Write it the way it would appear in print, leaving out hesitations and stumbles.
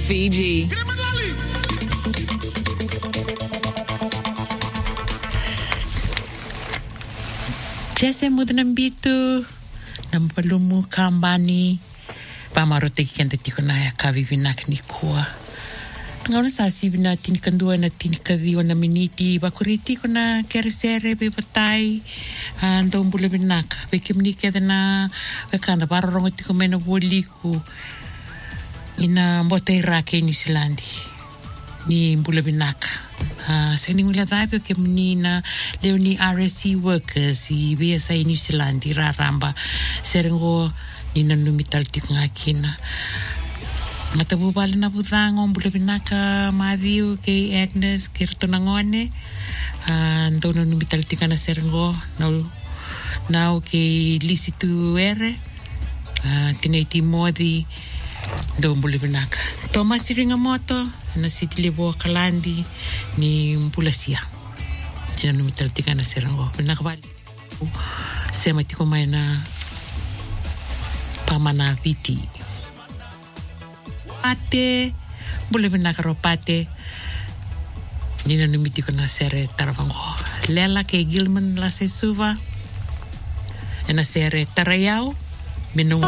Fiji. Jesse Mudnambitu, Nampalumu Kambani, Pamarote Kenta Tikonaya Kavivinak Nikua. Ngona sa sibina tinikandua na tinikavi na miniti bakuriti ko na keresere be patay andong bulabinak be kimnike na kana barong ti ko mena boliku ina mbotay rake New Zealand ni bulabinak sa ni mula tayo kimni na leo ni RSC workers i BSI New Zealand raramba serengo ni nanumital ti ko ngakina Matabubala na budangong bulabinaka Matthew kay Agnes Kirtonangone ando no numital tika na serengo now kay Lisitu Ere tinay Timothy do bulabinaka Thomas Ringamoto na Sitilibo Kalandi ni Mpulasia tina numital tika na serengo nakabali sema tiko may na pamana viti Pate, boleh benakaro pate. Nina numiti ko na sere taravango. Lela ke Gilman la sesuva. Na sere tarayao. Minung